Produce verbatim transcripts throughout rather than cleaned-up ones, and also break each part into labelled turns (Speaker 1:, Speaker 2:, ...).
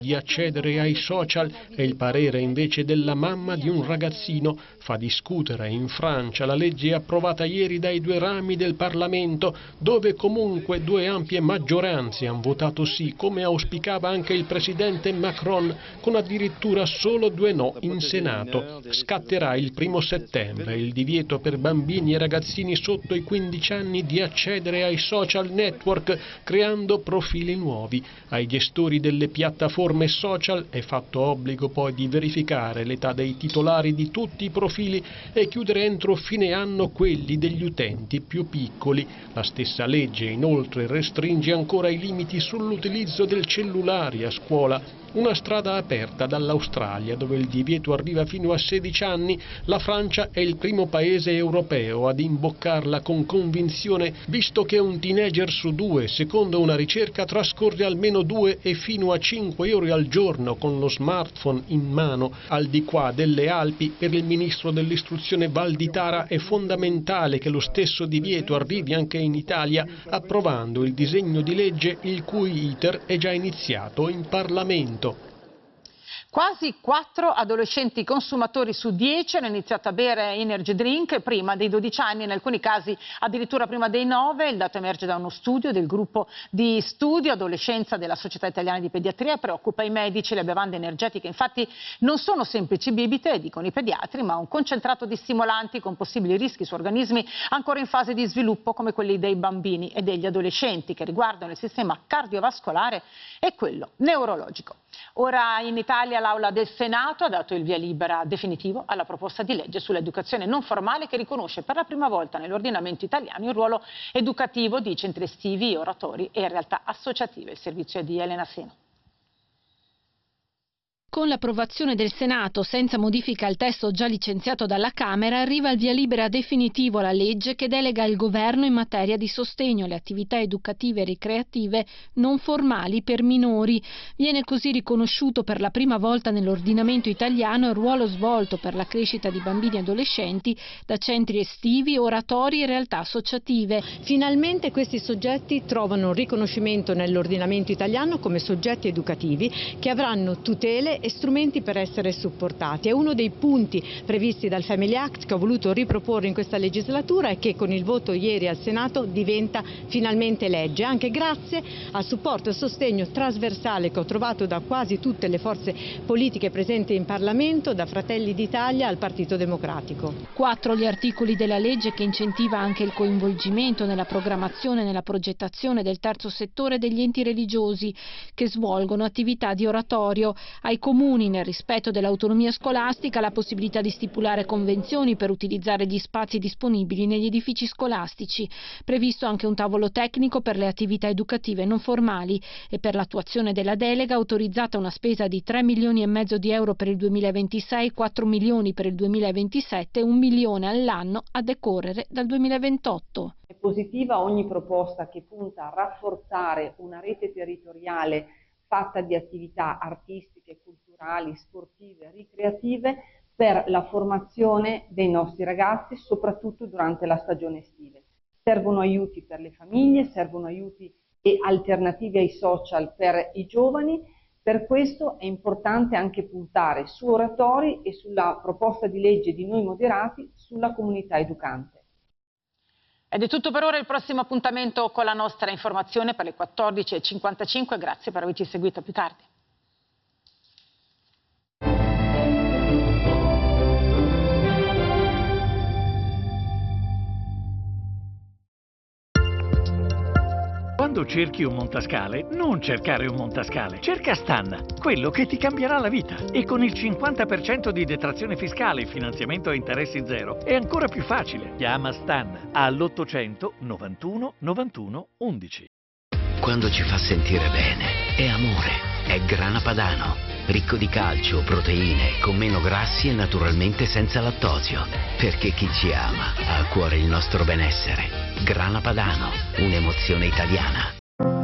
Speaker 1: di accedere ai social e il parere invece della mamma di un ragazzino fa discutere in Francia la legge approvata ieri dai due rami del Parlamento, dove comunque due ampie maggioranze hanno votato sì, come auspicava anche il presidente Macron, con addirittura solo due no in Senato. Scatterà il primo settembre il divieto per bambini e ragazzini sotto i quindici anni di accedere ai social network, creando profili nuovi. Ai gestori delle piattaforme social è fatto obbligo poi di verificare l'età dei titolari di tutti i profili e chiudere entro fine anno quelli degli utenti più piccoli. La stessa legge inoltre restringe ancora i limiti sull'utilizzo del cellulare a scuola. Una strada aperta dall'Australia, dove il divieto arriva fino a sedici anni, la Francia è il primo paese europeo ad imboccarla con convinzione, visto che un teenager su due, secondo una ricerca, trascorre almeno due e fino a cinque ore al giorno con lo smartphone in mano. Al di qua delle Alpi, per il ministro dell'istruzione Valditara è fondamentale che lo stesso divieto arrivi anche in Italia, approvando il disegno di legge il cui iter è già iniziato in Parlamento.
Speaker 2: Quasi quattro adolescenti consumatori su dieci hanno iniziato a bere energy drink prima dei dodici anni, in alcuni casi addirittura prima dei nove. Il dato emerge da uno studio del gruppo di studio adolescenza della Società Italiana di Pediatria e preoccupa i medici. Le bevande energetiche infatti non sono semplici bibite, dicono i pediatri, ma un concentrato di stimolanti con possibili rischi su organismi ancora in fase di sviluppo come quelli dei bambini e degli adolescenti, che riguardano il sistema cardiovascolare e quello neurologico. Ora in Italia l'Aula del Senato ha dato il via libera definitivo alla proposta di legge sull'educazione non formale, che riconosce per la prima volta nell'ordinamento italiano il ruolo educativo di centri estivi, oratori e realtà associative. Il servizio è di Elena Seno.
Speaker 3: Con l'approvazione del Senato, senza modifica al testo già licenziato dalla Camera, arriva il via libera definitivo la legge che delega il Governo in materia di sostegno alle attività educative e ricreative non formali per minori. Viene così riconosciuto per la prima volta nell'ordinamento italiano il ruolo svolto per la crescita di bambini e adolescenti da centri estivi, oratori e realtà associative.
Speaker 4: Finalmente questi soggetti trovano un riconoscimento nell'ordinamento italiano come soggetti educativi che avranno tutele e strumenti per essere supportati. È uno dei punti previsti dal Family Act che ho voluto riproporre in questa legislatura e che con il voto ieri al Senato diventa finalmente legge, anche grazie al supporto e sostegno trasversale che ho trovato da quasi tutte le forze politiche presenti in Parlamento, da Fratelli d'Italia al Partito Democratico.
Speaker 3: Quattro gli articoli della legge che incentiva anche il coinvolgimento nella programmazione e nella progettazione del terzo settore degli enti religiosi che svolgono attività di oratorio. Ai comuni, nel rispetto dell'autonomia scolastica, la possibilità di stipulare convenzioni per utilizzare gli spazi disponibili negli edifici scolastici. Previsto anche un tavolo tecnico per le attività educative non formali e per l'attuazione della delega autorizzata una spesa di tre milioni e mezzo di euro per il duemilaventisei, quattro milioni per il duemilaventisette e un milione all'anno a decorrere dal duemilaventotto.
Speaker 5: È positiva ogni proposta che punta a rafforzare una rete territoriale fatta di attività artistiche, culturali, sportive, ricreative per la formazione dei nostri ragazzi, soprattutto durante la stagione estiva. Servono aiuti per le famiglie, servono aiuti e alternative ai social per i giovani. Per questo è importante anche puntare su oratori e sulla proposta di legge di Noi Moderati sulla comunità educante.
Speaker 2: Ed è tutto per ora. Il prossimo appuntamento con la nostra informazione per le quattordici e cinquantacinque. Grazie per averci seguito. A più tardi.
Speaker 6: Quando cerchi un montascale, non cercare un montascale, cerca Stan, quello che ti cambierà la vita. E con il cinquanta per cento di detrazione fiscale e finanziamento a interessi zero è ancora più facile. Chiama Stan all'ottocento novantuno novantuno undici.
Speaker 7: Quando ci fa sentire bene, è amore, è Grana Padano, ricco di calcio, proteine, con meno grassi e naturalmente senza lattosio. Perché chi ci ama ha a cuore il nostro benessere. Grana Padano, un'emozione italiana.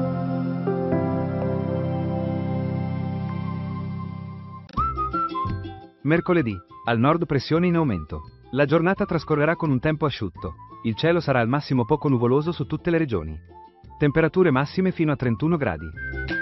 Speaker 8: Mercoledì, al nord pressione in aumento. La giornata trascorrerà con un tempo asciutto. Il cielo sarà al massimo poco nuvoloso su tutte le regioni. Temperature massime fino a trentuno gradi.